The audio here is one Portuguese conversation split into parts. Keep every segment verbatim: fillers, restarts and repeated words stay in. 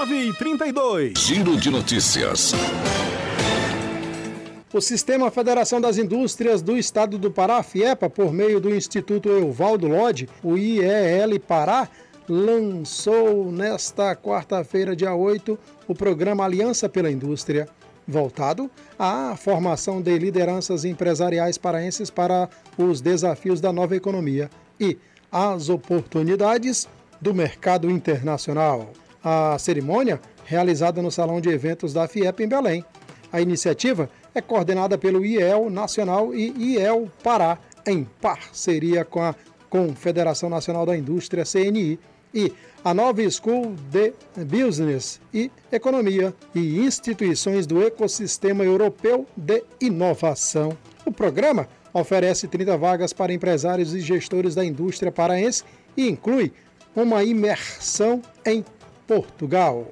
nove e trinta e dois. Giro de notícias. O Sistema Federação das Indústrias do Estado do Pará, FIEPA, por meio do Instituto Evaldo Lodge, o I E L Pará, lançou nesta quarta-feira, dia oito, o programa Aliança pela Indústria, voltado à formação de lideranças empresariais paraenses para os desafios da nova economia e as oportunidades do mercado internacional. A cerimônia, realizada no Salão de Eventos da FIEPA em Belém. A iniciativa é coordenada pelo I E L Nacional e I E L Pará, em parceria com a Confederação Nacional da Indústria, C N I, e a Nova School de Business e Economia e instituições do ecossistema europeu de inovação. O programa oferece trinta vagas para empresários e gestores da indústria paraense e inclui uma imersão em Portugal.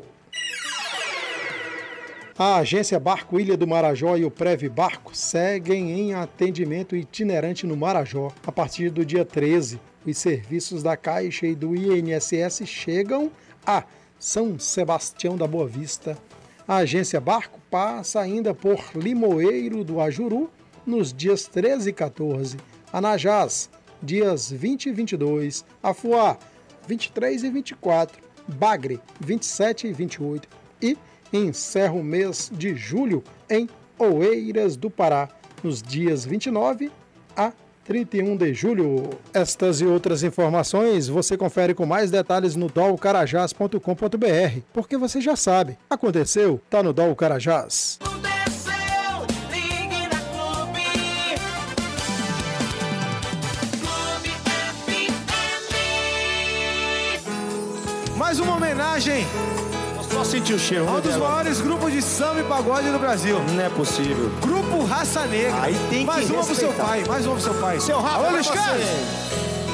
A agência Barco Ilha do Marajó e o Prev Barco seguem em atendimento itinerante no Marajó. A partir do dia treze, os serviços da Caixa e do I N S S chegam a São Sebastião da Boa Vista. A agência Barco passa ainda por Limoeiro do Ajuru nos dias treze e quatorze, Anajás, dias vinte e vinte e dois, Afuá, vinte e três e vinte e quatro, Bagre, vinte e sete e vinte e oito e encerra o mês de julho em Oeiras do Pará, nos dias vinte e nove a trinta e um de julho. Estas e outras informações você confere com mais detalhes no dol carajás ponto com ponto b r, porque você já sabe, aconteceu, tá no Dol Carajás. Mais uma homenagem Só sentir o cheiro. a um dos maiores grupos de samba e pagode do Brasil. Não é possível. Grupo Raça Negra. Aí tem que mais uma pro seu respeitar. pai, mais uma pro seu pai. Seu Rafa, Alô, é Luiz você. Carlos.